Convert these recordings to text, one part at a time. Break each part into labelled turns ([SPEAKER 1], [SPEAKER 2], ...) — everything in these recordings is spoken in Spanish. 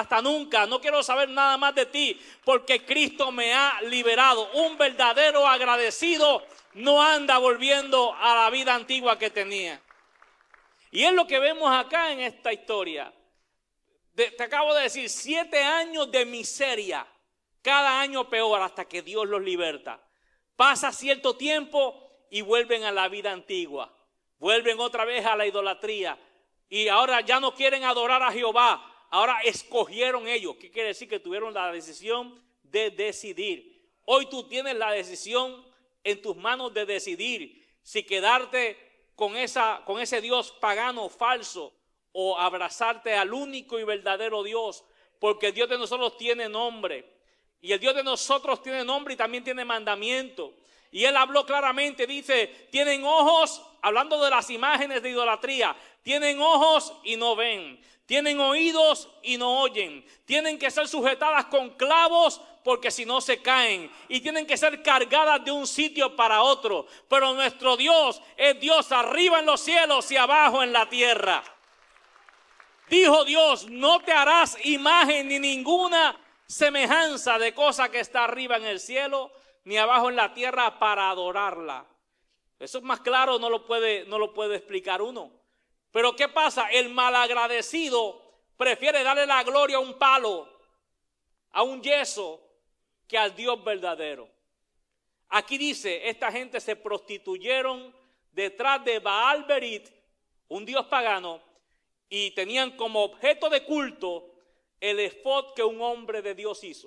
[SPEAKER 1] hasta nunca, no quiero saber nada más de ti, porque Cristo me ha liberado. Un verdadero agradecido no anda volviendo a la vida antigua que tenía. Y es lo que vemos acá en esta historia. Te acabo de decir, 7 años de miseria, cada año peor hasta que Dios los liberta. Pasa cierto tiempo y vuelven a la vida antigua, vuelven otra vez a la idolatría y ahora ya no quieren adorar a Jehová, ahora escogieron ellos. ¿Qué quiere decir? Que tuvieron la decisión de decidir. Hoy tú tienes la decisión en tus manos de decidir si quedarte con ese Dios pagano falso o abrazarte al único y verdadero Dios, porque el Dios de nosotros tiene nombre. Y el Dios de nosotros tiene nombre y también tiene mandamiento. Y él habló claramente, dice, tienen ojos, hablando de las imágenes de idolatría, tienen ojos y no ven, tienen oídos y no oyen, tienen que ser sujetadas con clavos porque si no se caen, y tienen que ser cargadas de un sitio para otro. Pero nuestro Dios es Dios arriba en los cielos y abajo en la tierra. Dijo Dios, no te harás imagen ni ninguna semejanza de cosa que está arriba en el cielo ni abajo en la tierra para adorarla. Eso es más claro, no lo puede explicar uno. Pero ¿qué pasa? El malagradecido prefiere darle la gloria a un palo, a un yeso, que al Dios verdadero. Aquí dice, esta gente se prostituyeron detrás de Baal Berit, un dios pagano, y tenían como objeto de culto el efod que un hombre de Dios hizo.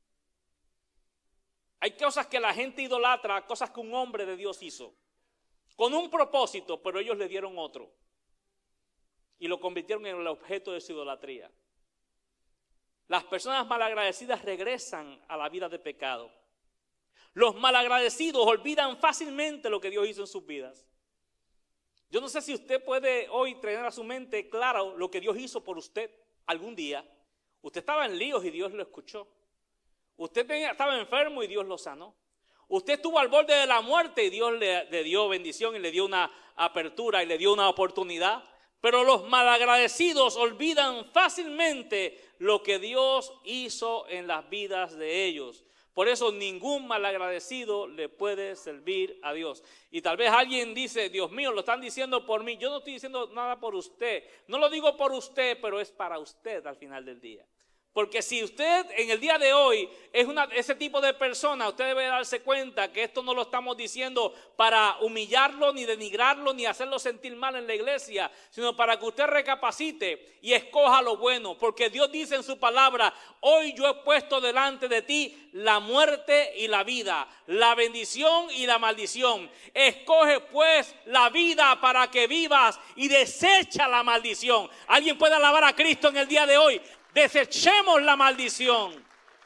[SPEAKER 1] Hay cosas que la gente idolatra, cosas que un hombre de Dios hizo, con un propósito, pero ellos le dieron otro. Y lo convirtieron en el objeto de su idolatría. Las personas malagradecidas regresan a la vida de pecado. Los malagradecidos olvidan fácilmente lo que Dios hizo en sus vidas. Yo no sé si usted puede hoy traer a su mente claro lo que Dios hizo por usted algún día. Usted estaba en líos y Dios lo escuchó. Usted estaba enfermo y Dios lo sanó. Usted estuvo al borde de la muerte y Dios le dio bendición y le dio una apertura y le dio una oportunidad. Pero los malagradecidos olvidan fácilmente lo que Dios hizo en las vidas de ellos. Por eso ningún malagradecido le puede servir a Dios. Y tal vez alguien dice, Dios mío, lo están diciendo por mí. Yo no estoy diciendo nada por usted. No lo digo por usted, pero es para usted al final del día. Porque si usted en el día de hoy es ese tipo de persona, usted debe darse cuenta que esto no lo estamos diciendo para humillarlo, ni denigrarlo, ni hacerlo sentir mal en la iglesia, sino para que usted recapacite y escoja lo bueno. Porque Dios dice en su palabra, hoy yo he puesto delante de ti la muerte y la vida, la bendición y la maldición. Escoge pues la vida para que vivas y desecha la maldición. ¿Alguien puede alabar a Cristo en el día de hoy? Desechemos la maldición.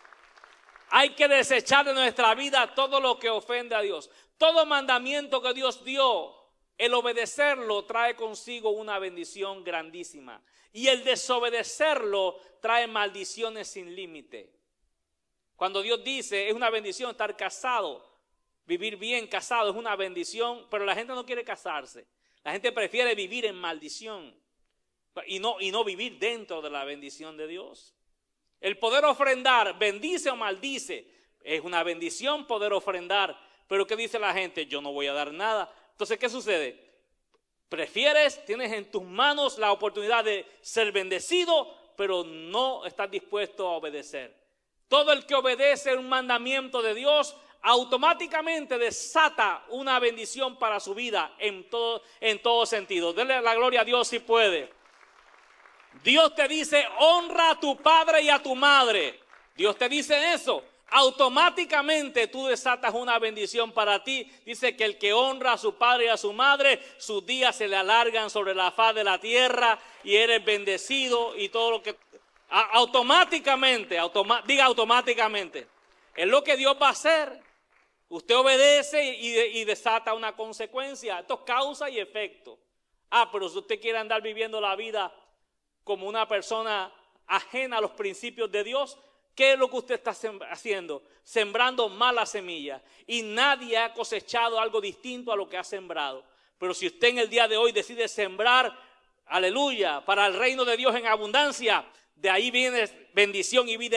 [SPEAKER 1] Hay que desechar de nuestra vida todo lo que ofende a Dios. Todo mandamiento que Dios dio, el obedecerlo trae consigo una bendición grandísima. Y el desobedecerlo trae maldiciones sin límite. Cuando Dios dice, es una bendición estar casado, vivir bien casado es una bendición, pero la gente no quiere casarse. La gente prefiere vivir en maldición. Y no vivir dentro de la bendición de Dios. El poder ofrendar, bendice o maldice. Es una bendición poder ofrendar. Pero ¿qué dice la gente? Yo no voy a dar nada. Entonces, ¿qué sucede? Tienes en tus manos la oportunidad de ser bendecido, pero no estás dispuesto a obedecer. Todo el que obedece un mandamiento de Dios automáticamente desata una bendición para su vida en todo sentido. Denle la gloria a Dios si puede. Dios te dice, honra a tu padre y a tu madre. Dios te dice eso. Automáticamente tú desatas una bendición para ti. Dice que el que honra a su padre y a su madre, sus días se le alargan sobre la faz de la tierra y eres bendecido y todo lo que... Automáticamente, diga automáticamente. Es lo que Dios va a hacer. Usted obedece y desata una consecuencia. Esto es causa y efecto. Pero si usted quiere andar viviendo la vida como una persona ajena a los principios de Dios, ¿qué es lo que usted está haciendo? Sembrando malas semillas. Y nadie ha cosechado algo distinto a lo que ha sembrado. Pero si usted en el día de hoy decide sembrar, aleluya, para el reino de Dios en abundancia, de ahí viene bendición y vida